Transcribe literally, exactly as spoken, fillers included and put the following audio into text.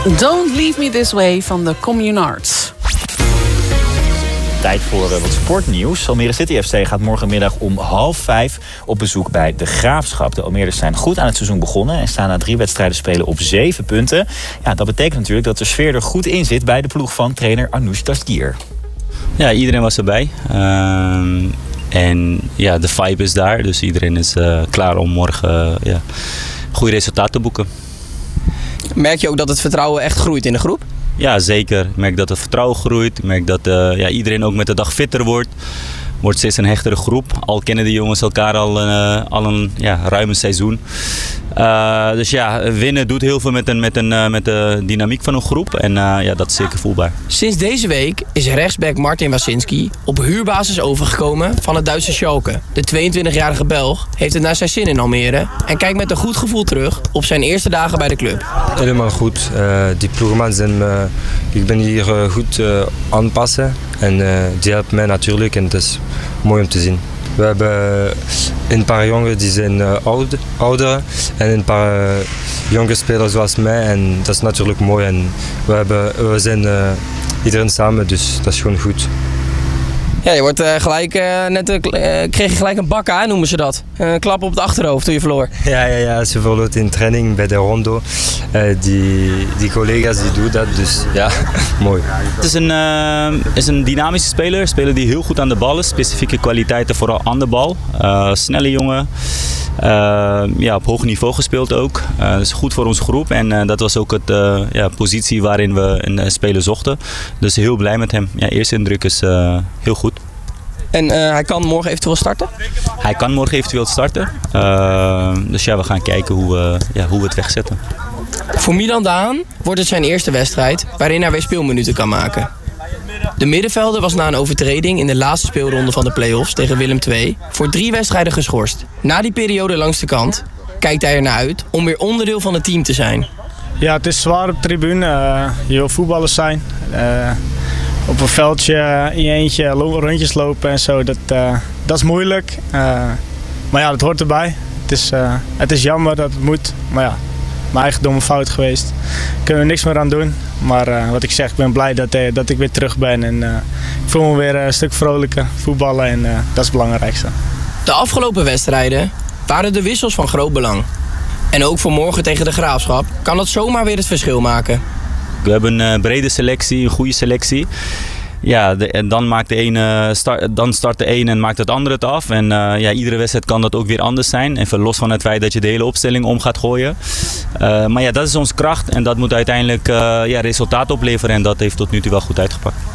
Don't Leave Me This Way van de Communards. Tijd voor wat sportnieuws. Almere City F C gaat morgenmiddag om half vijf op bezoek bij de Graafschap. De Almeerders zijn goed aan het seizoen begonnen en staan na drie wedstrijden spelen op zeven punten. Ja, dat betekent natuurlijk dat de sfeer er goed in zit bij de ploeg van trainer Anoush Dastgir. Ja, iedereen was erbij. Uh, en ja, de vibe is daar. Dus iedereen is uh, klaar om morgen uh, ja, goede resultaten te boeken. Merk je ook dat het vertrouwen echt groeit in de groep? Ja, zeker. Ik merk dat het vertrouwen groeit. Ik merk dat uh, ja, iedereen ook met de dag fitter wordt. Wordt steeds een hechtere groep. Al kennen de jongens elkaar al, uh, al een ja, ruim een seizoen. Uh, dus ja, winnen doet heel veel met, een, met, een, uh, met de dynamiek van een groep. En uh, ja, dat is zeker voelbaar. Sinds deze week is rechtsback Martin Wasinski op huurbasis overgekomen van het Duitse Schalke. De tweeëntwintigjarige Belg heeft het naar zijn zin in Almere en kijkt met een goed gevoel terug op zijn eerste dagen bij de club. Helemaal goed. Uh, die ploegman zijn, uh, ik ben hier uh, goed uh, aanpassen en uh, die helpt mij natuurlijk en het is mooi om te zien. We hebben een paar jongens die zijn uh, oud, ouder en een paar uh, jonge spelers zoals mij en dat is natuurlijk mooi. En we, hebben, we zijn uh, iedereen samen, dus dat is gewoon goed. Ja, je wordt uh, gelijk, uh, net uh, kreeg je gelijk een bak aan, noemen ze dat. Een klap op het achterhoofd toen je verloor. Ja, ja, ja, ze verloor in training bij de rondo. Uh, die, die collega's die doen dat, dus ja, mooi. Het is een, uh, is een dynamische speler, een speler die heel goed aan de bal is. Specifieke kwaliteiten vooral aan de bal. Uh, snelle jongen. Uh, ja, op hoog niveau gespeeld ook. Uh, dat is goed voor onze groep en uh, dat was ook het uh, ja, positie waarin we een uh, speler zochten. Dus heel blij met hem. Ja, eerste indruk is uh, heel goed. En uh, hij kan morgen eventueel starten? Hij kan morgen eventueel starten. Uh, dus ja, we gaan kijken hoe, uh, ja, hoe we het wegzetten. Voor Milan Daan wordt het zijn eerste wedstrijd waarin hij weer speelminuten kan maken. De middenvelder was na een overtreding in de laatste speelronde van de play-offs tegen Willem twee voor drie wedstrijden geschorst. Na die periode langs de kant kijkt hij ernaar uit om weer onderdeel van het team te zijn. Ja, het is zwaar op de tribune. Uh, je wil voetballers zijn. Uh, op een veldje in je eentje rondjes lopen en zo, dat, uh, dat is moeilijk. Uh, maar ja, dat hoort erbij. Het is, uh, het is jammer dat het moet, maar ja, mijn eigen domme fout geweest. Daar kunnen we niks meer aan doen. Maar uh, wat ik zeg, ik ben blij dat, uh, dat ik weer terug ben. En uh, ik voel me weer een stuk vrolijker voetballen en uh, dat is het belangrijkste. De afgelopen wedstrijden waren de wissels van groot belang. En ook voor morgen tegen de Graafschap kan dat zomaar weer het verschil maken. We hebben een brede selectie, een goede selectie. Ja, de, en dan, maakt de ene start, dan start de een en maakt het andere het af. En uh, ja, iedere wedstrijd kan dat ook weer anders zijn. Even los van het feit dat je de hele opstelling om gaat gooien. Uh, maar ja, dat is onze kracht en dat moet uiteindelijk uh, ja, resultaat opleveren. En dat heeft tot nu toe wel goed uitgepakt.